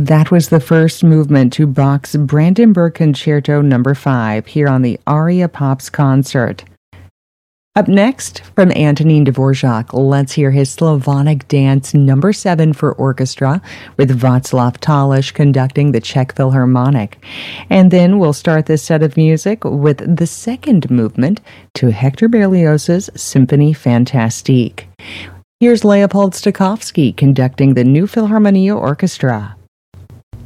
That was the first movement to Bach's Brandenburg Concerto No. 5 here on the Aria Pops concert. Up next, from Antonin Dvorak, let's hear his Slavonic Dance No. 7 for orchestra, with Václav Talish conducting the Czech Philharmonic. And then we'll start this set of music with the second movement to Hector Berlioz's Symphonie Fantastique. Here's Leopold Stokowski conducting the New Philharmonia Orchestra.